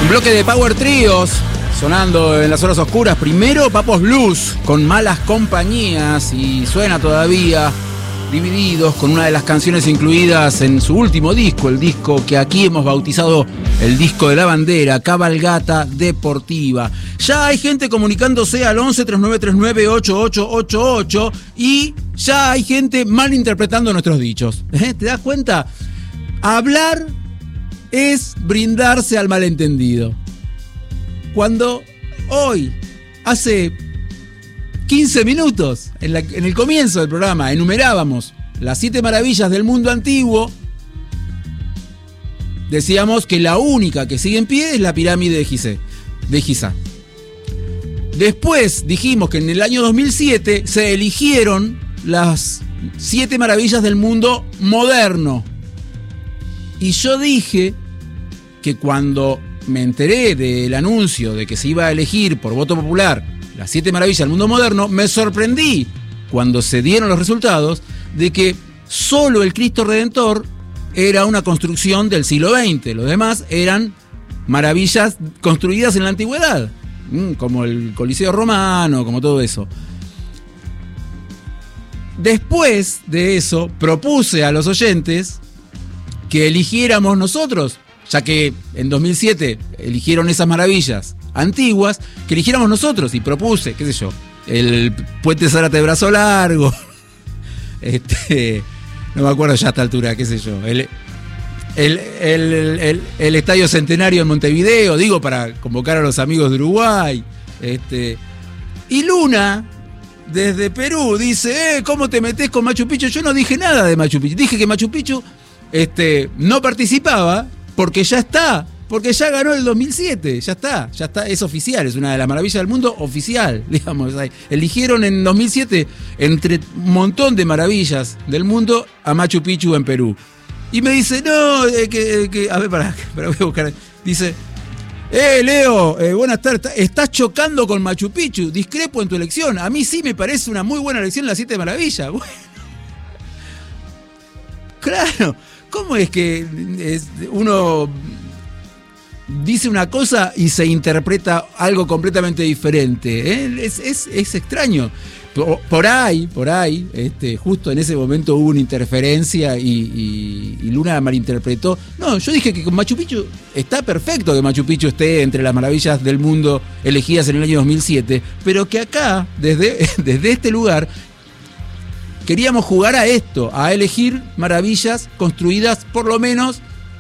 Un bloque de Power Tríos sonando en las horas oscuras. Primero Papos Blues con Malas Compañías, y suena todavía Divididos con una de las canciones incluidas en su último disco, el disco que aquí hemos bautizado el disco de la bandera, Cabalgata Deportiva. Ya hay gente comunicándose al 11 3939 8888 y ya hay gente malinterpretando nuestros dichos. ¿Te das cuenta? Hablar es brindarse al malentendido. Cuando hoy, hace 15 minutos, en el comienzo del programa, enumerábamos las 7 maravillas del mundo antiguo, decíamos que la única que sigue en pie es la pirámide de Giza. Después dijimos que en el año 2007 se eligieron las 7 maravillas del mundo moderno. Y yo dije que cuando me enteré del anuncio de que se iba a elegir por voto popular las 7 maravillas del mundo moderno, me sorprendí cuando se dieron los resultados de que solo el Cristo Redentor era una construcción del siglo XX. Los demás eran maravillas construidas en la antigüedad, como el Coliseo Romano, como todo eso. Después de eso, propuse a los oyentes que eligiéramos nosotros, ya que en 2007 eligieron esas maravillas antiguas, que eligiéramos nosotros, y propuse, qué sé yo, el Puente Zárate de Brazo Largo, no me acuerdo ya a esta altura, qué sé yo, el Estadio Centenario en Montevideo, digo, para convocar a los amigos de Uruguay, y Luna, desde Perú, dice, ¿cómo te metés con Machu Picchu? Yo no dije nada de Machu Picchu, dije que Machu Picchu no participaba porque ya está, porque ya ganó el 2007, ya está, es oficial, es una de las maravillas del mundo oficial, digamos. Eligieron en 2007, entre un montón de maravillas del mundo, a Machu Picchu en Perú. Y me dice, no, a ver, para voy a buscar, dice, Leo, buenas tardes, estás chocando con Machu Picchu, discrepo en tu elección, a mí sí me parece una muy buena elección las 7 maravillas. Bueno. Claro, ¿cómo es que uno dice una cosa y se interpreta algo completamente diferente? Es extraño. Por ahí, justo en ese momento hubo una interferencia y Luna malinterpretó. No, yo dije que con Machu Picchu está perfecto que Machu Picchu esté entre las maravillas del mundo elegidas en el año 2007, pero que acá, desde este lugar, queríamos jugar a esto, a elegir maravillas construidas por lo menos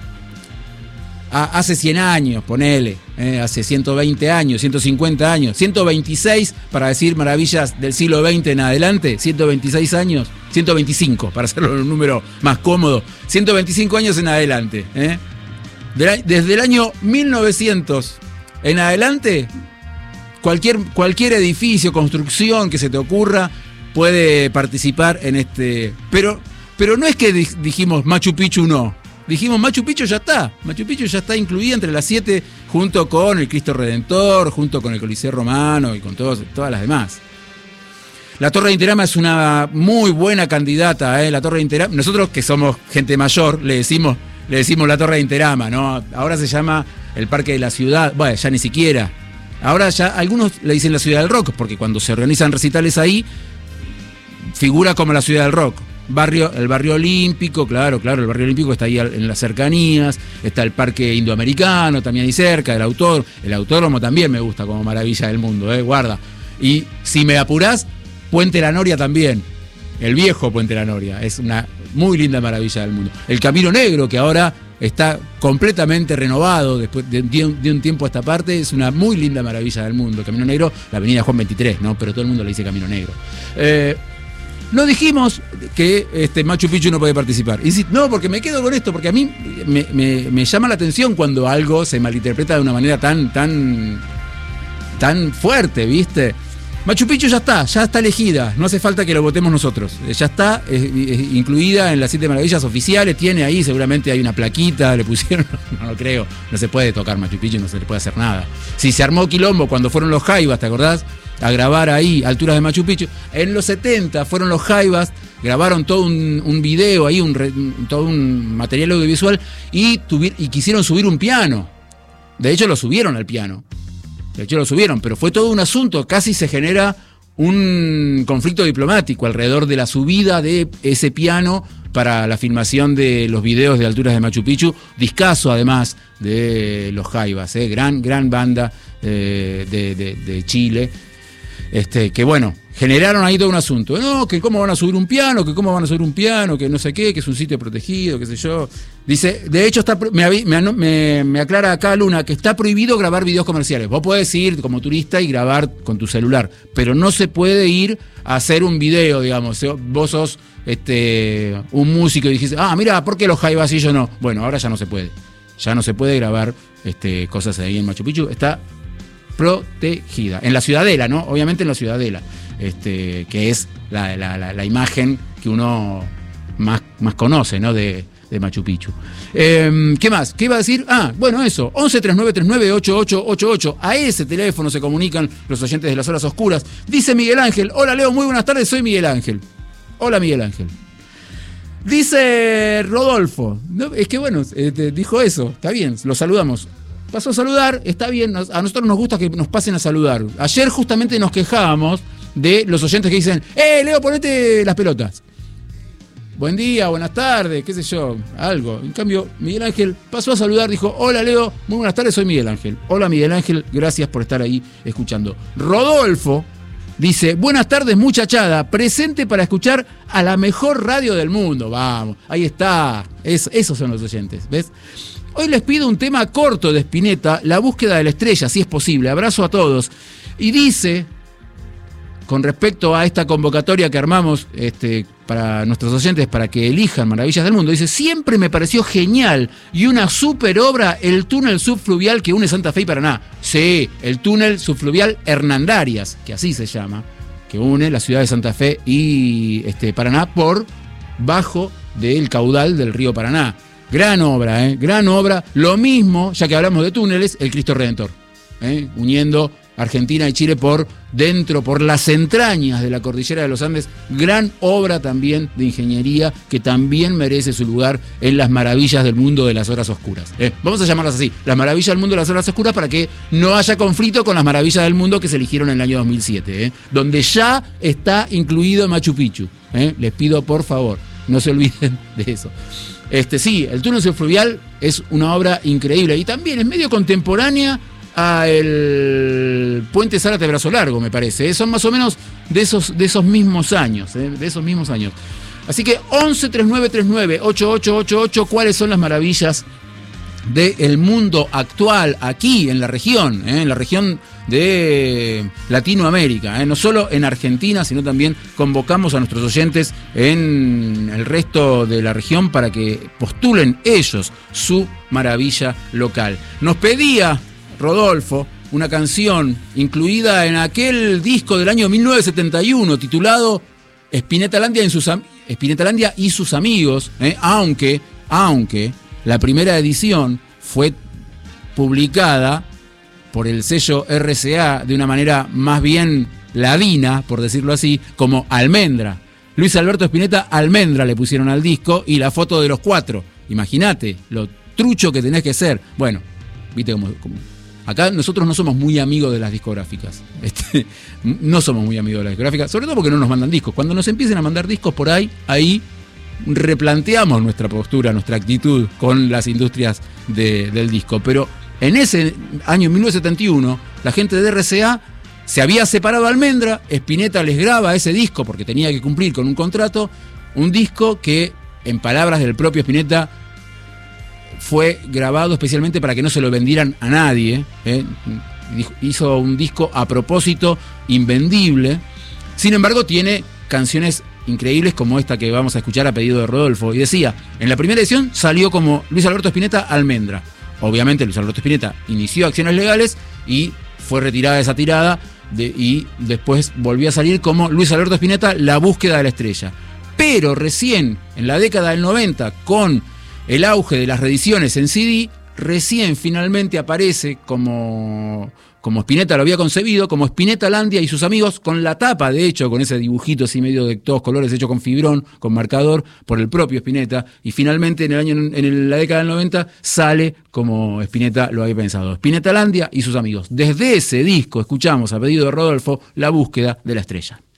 hace 100 años, ponele, hace 120 años, 150 años, 126 para decir maravillas del siglo XX en adelante, 126 años, 125 para hacerlo un número más cómodo, 125 años en adelante. Desde el año 1900 en adelante, cualquier edificio, construcción que se te ocurra, puede participar en este. Pero no es que dijimos Machu Picchu no. Dijimos Machu Picchu ya está. Machu Picchu ya está incluida entre las 7, junto con el Cristo Redentor, junto con el Coliseo Romano y con todas las demás. La Torre de Interama es una muy buena candidata, La Torre de Interama. Nosotros, que somos gente mayor, le decimos la Torre de Interama, ¿no? Ahora se llama el Parque de la Ciudad. Bueno, ya ni siquiera. Ahora ya algunos le dicen la Ciudad del Rock, porque cuando se organizan recitales ahí, figura como la Ciudad del Rock. El barrio olímpico, claro, el barrio olímpico está ahí en las cercanías, está el Parque Indoamericano también ahí cerca, el autódromo también me gusta como maravilla del mundo, guarda. Y si me apurás, Puente La Noria también, el viejo Puente La Noria, es una muy linda maravilla del mundo. El Camino Negro, que ahora está completamente renovado después de un tiempo a esta parte, es una muy linda maravilla del mundo. El Camino Negro, la avenida Juan 23, ¿no? Pero todo el mundo le dice Camino Negro. No dijimos que Machu Picchu no puede participar. Y no, porque me quedo con esto, porque a mí me llama la atención cuando algo se malinterpreta de una manera tan fuerte, ¿viste? Machu Picchu ya está elegida, no hace falta que lo votemos nosotros. Ya está incluida en las 7 maravillas oficiales, tiene ahí, seguramente hay una plaquita, le pusieron, no lo creo, no se puede tocar Machu Picchu, no se le puede hacer nada. Si se armó quilombo cuando fueron los Jaivas, ¿te acordás? A grabar ahí, alturas de Machu Picchu. En los 70 fueron los Jaivas, grabaron todo un video ahí, todo un material audiovisual y quisieron subir un piano. De hecho, lo subieron al piano. Pero fue todo un asunto. Casi se genera un conflicto diplomático alrededor de la subida de ese piano para la filmación de los videos de alturas de Machu Picchu. Discazo, además, de los Jaivas, gran banda de Chile. Que bueno, generaron ahí todo un asunto. No, que cómo van a subir un piano, que no sé qué, que es un sitio protegido, qué sé yo. Dice, de hecho, me aclara acá Luna que está prohibido grabar videos comerciales. Vos podés ir como turista y grabar con tu celular, pero no se puede ir a hacer un video, digamos. Vos sos un músico y dijiste, mira, ¿por qué los Jaivas y yo no? Bueno, ahora ya no se puede. Ya no se puede grabar cosas ahí en Machu Picchu. Está protegida. En la Ciudadela, ¿no? Obviamente en la Ciudadela, que es la imagen que uno más conoce, ¿no? De Machu Picchu. ¿Qué más? ¿Qué iba a decir? Bueno, eso. 1139398888. A ese teléfono se comunican los oyentes de las horas oscuras. Dice Miguel Ángel. Hola, Leo, muy buenas tardes, soy Miguel Ángel. Hola, Miguel Ángel. Dice Rodolfo. No, es que bueno, dijo eso. Está bien, lo saludamos. Pasó a saludar, está bien, a nosotros nos gusta que nos pasen a saludar. Ayer justamente nos quejábamos de los oyentes que dicen, Leo, ponete las pelotas. Buen día, buenas tardes, qué sé yo, algo. En cambio, Miguel Ángel pasó a saludar, dijo, hola Leo, muy buenas tardes, soy Miguel Ángel. Hola Miguel Ángel, gracias por estar ahí escuchando. Rodolfo dice, buenas tardes muchachada, presente para escuchar a la mejor radio del mundo. Vamos, ahí está, esos son los oyentes, ¿ves? Hoy les pido un tema corto de Spinetta, La búsqueda de la estrella, si es posible. Abrazo a todos. Y dice, con respecto a esta convocatoria que armamos para nuestros oyentes, para que elijan Maravillas del Mundo, dice, siempre me pareció genial y una super obra el túnel subfluvial que une Santa Fe y Paraná. Sí, el túnel subfluvial Hernandarias, que así se llama, que une la ciudad de Santa Fe y Paraná por bajo del caudal del río Paraná. Gran obra, gran obra. Lo mismo, ya que hablamos de túneles, el Cristo Redentor, uniendo Argentina y Chile por dentro, por las entrañas de la cordillera de los Andes. Gran obra también de ingeniería que también merece su lugar en las maravillas del mundo de las horas oscuras. Vamos a llamarlas así, las maravillas del mundo de las horas oscuras, para que no haya conflicto con las maravillas del mundo que se eligieron en el año 2007, donde ya está incluido Machu Picchu. Les pido por favor, no se olviden de eso. Sí, el túnel subfluvial es una obra increíble y también es medio contemporánea a el puente Zárate Brazo Largo, me parece. Son más o menos de esos mismos años, Así que 1139398888, ¿cuáles son las maravillas del mundo actual aquí en la región de Latinoamérica, no solo en Argentina, sino también convocamos a nuestros oyentes en el resto de la región para que postulen ellos su maravilla local. Nos pedía Rodolfo una canción incluida en aquel disco del año 1971 titulado Spinetalandia y sus amigos, aunque la primera edición fue publicada por el sello RCA de una manera más bien ladina, por decirlo así, como Almendra. Luis Alberto Spinetta Almendra le pusieron al disco y la foto de los cuatro. Imagínate lo trucho que tenés que ser. Bueno, viste cómo acá nosotros no somos muy amigos de las discográficas. No somos muy amigos de las discográficas, sobre todo porque no nos mandan discos. Cuando nos empiecen a mandar discos por ahí replanteamos nuestra postura, nuestra actitud con las industrias del disco. Pero en ese año 1971, la gente de RCA se había separado de Almendra. Spinetta les graba ese disco porque tenía que cumplir con un contrato. Un disco que, en palabras del propio Spinetta, fue grabado especialmente para que no se lo vendieran a nadie. Hizo un disco a propósito, invendible. Sin embargo, tiene canciones increíbles como esta que vamos a escuchar a pedido de Rodolfo. Y decía, en la primera edición salió como Luis Alberto Spinetta Almendra. Obviamente Luis Alberto Spinetta inició acciones legales y fue retirada esa tirada y después volvió a salir como Luis Alberto Spinetta La búsqueda de la estrella. Pero recién en la década del 90, con el auge de las reediciones en CD, recién finalmente aparece como Spinetta lo había concebido, como Spinetta-landia y sus amigos, con la tapa, de hecho, con ese dibujito así medio de todos colores hecho con fibrón, con marcador, por el propio Spinetta, y finalmente en la década del 90 sale como Spinetta lo había pensado. Spinetta-landia y sus amigos. Desde ese disco escuchamos, a pedido de Rodolfo, La búsqueda de la estrella.